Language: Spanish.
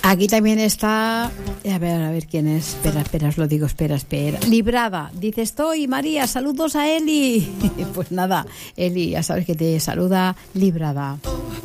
Aquí también está, a ver quién es. Espera, os lo digo, espera. Librada, dice: estoy, María, saludos a Eli. Pues nada, Eli, ya sabes que te saluda Librada.